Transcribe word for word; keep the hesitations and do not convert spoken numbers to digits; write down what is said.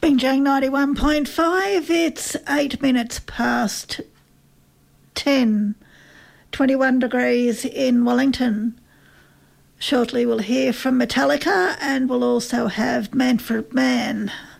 Binjang ninety-one point five, it's eight minutes past ten, twenty-one degrees in Wellington. Shortly we'll hear from Metallica and we'll also have Manfred Mann.